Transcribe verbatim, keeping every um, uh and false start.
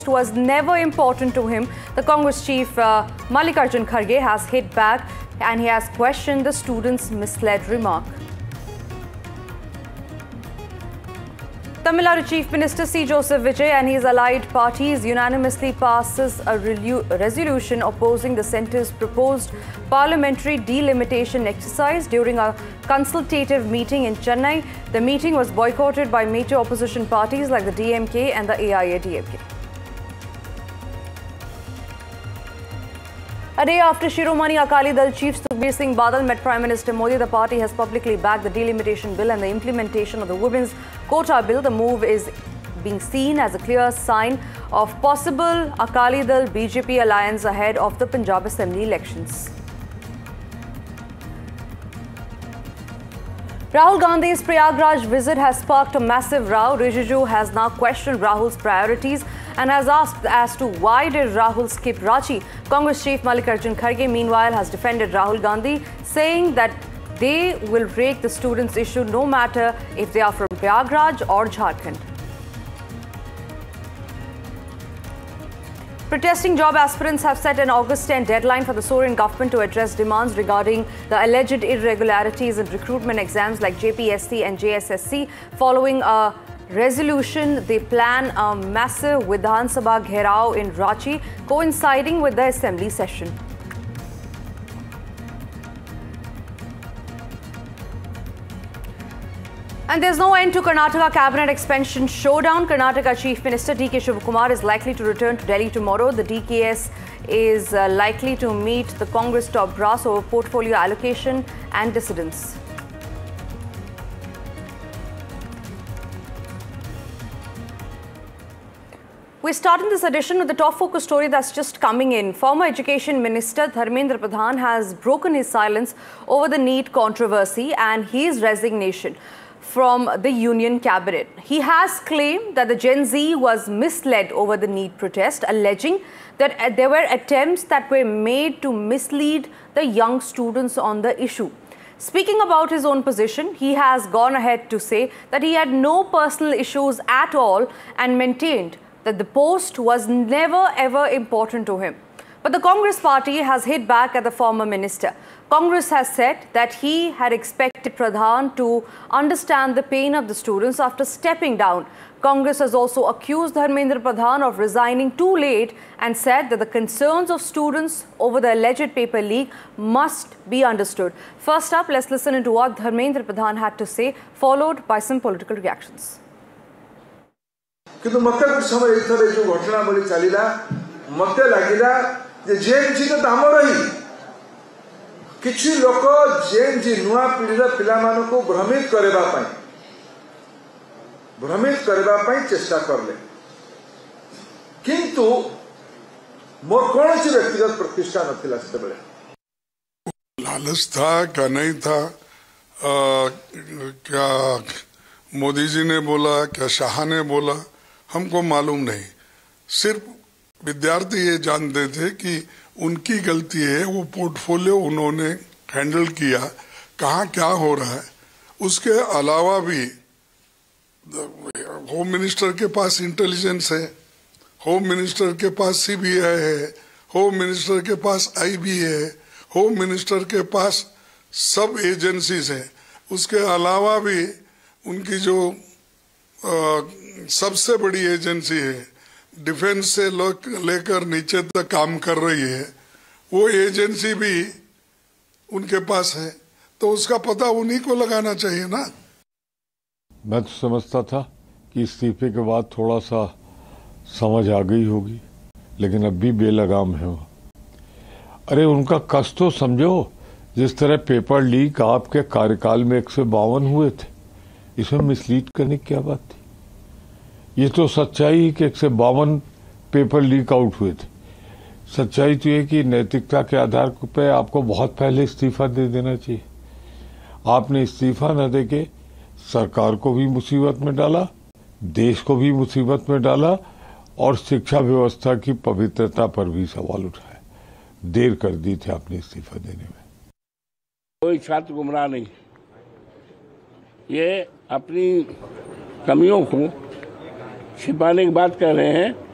was never important to him. The Congress chief uh, Mallikarjun Kharge has hit back and he has questioned the students' misled remark. Tamil Nadu Chief Minister C. Joseph Vijay and his allied parties unanimously passes a resolution opposing the centre's proposed parliamentary delimitation exercise during a consultative meeting in Chennai. The meeting was boycotted by major opposition parties like the D M K and the A I A D M K. A day after Shiromani Akali Dal Chief Sukhbir Singh Badal met Prime Minister Modi, the party has publicly backed the delimitation bill and the implementation of the women's quota bill. The move is being seen as a clear sign of possible Akali Dal B J P alliance ahead of the Punjab Assembly elections. Rahul Gandhi's Prayagraj visit has sparked a massive row. Rijiju has now questioned Rahul's priorities and has asked as to why did Rahul skip Ranchi. Congress chief Mallikarjun Kharge meanwhile has defended Rahul Gandhi, saying that they will rake the students' issue no matter if they are from Prayagraj or Jharkhand. Protesting job aspirants have set an August tenth deadline for the Soren government to address demands regarding the alleged irregularities in recruitment exams like J P S C and J S S C. Following a resolution, they plan a massive Vidhan Sabha gherao in Ranchi, coinciding with the assembly session. And there's no end to Karnataka cabinet expansion showdown. Karnataka Chief Minister D K Shivakumar is likely to return to Delhi tomorrow. The D K S is uh, likely to meet the Congress top brass over portfolio allocation and dissidence. We're starting this edition with the top focus story that's just coming in. Former Education Minister Dharmendra Pradhan has broken his silence over the NEET controversy and his resignation from the Union Cabinet. He has claimed that the Gen Z was misled over the NEET protest, alleging that there were attempts that were made to mislead the young students on the issue. Speaking about his own position, he has gone ahead to say that he had no personal issues at all and maintained that the post was never ever important to him. But the Congress party has hit back at the former minister. Congress has said that he had expected Pradhan to understand the pain of the students after stepping down. Congress has also accused Dharmendra Pradhan of resigning too late and said that the concerns of students over the alleged paper leak must be understood. First up, let's listen into what Dharmendra Pradhan had to say, followed by some political reactions. किंतु मत समय जो घटना बड़ी चलला मत लगिला जेन जी तो आम रही किसी लोक जेन जी नुआ पीढ़ीर पिला को भ्रमित करने भ्रमित करने चेष्टा करले किंतु मोर कौन सी व्यक्तिगत प्रतिष्ठा नथिला से बेले लालच था क्या नहीं था आ, क्या मोदी जी ने बोला क्या शाह ने बोला हमको मालूम नहीं। सिर्फ विद्यार्थी ये जानते थे कि उनकी गलती है, वो पोर्टफोलियो उन्होंने हैंडल किया, कहाँ क्या हो रहा है। उसके अलावा भी होम मिनिस्टर के पास इंटेलिजेंस है, होम मिनिस्टर के पास सीबीआई है, होम मिनिस्टर के पास आईबी है, होम मिनिस्टर के पास सब एजेंसीज हैं। उसके अलावा भी उनकी जो आ, सबसे बड़ी एजेंसी है डिफेंस से लेकर नीचे तक काम कर रही है, वो एजेंसी भी उनके पास है, तो उसका पता उन्हीं को लगाना चाहिए ना। मैं तो समझता था कि इस्तीफे के बाद थोड़ा सा समझ आ गई होगी, लेकिन अब भी बेलगाम है वो। अरे उनका कष्ट तो समझो, जिस तरह पेपर लीक आपके कार्यकाल में एक सौ बावन हुए थे, इसमें मिसलीड करने की क्या बात थी। ये तो सच्चाई कि एक सौ बावन पेपर लीक आउट हुए थे। सच्चाई तो ये कि नैतिकता के आधार पे आपको बहुत पहले इस्तीफा दे देना चाहिए। आपने इस्तीफा न देके सरकार को भी मुसीबत में डाला, देश को भी मुसीबत में डाला और शिक्षा व्यवस्था की पवित्रता पर भी सवाल उठाया। देर कर दी थी आपने इस्तीफा देने में। कोई छात्र गुमराह नहीं, ये अपनी कमियों को छिपाने की बात कर रहे हैं।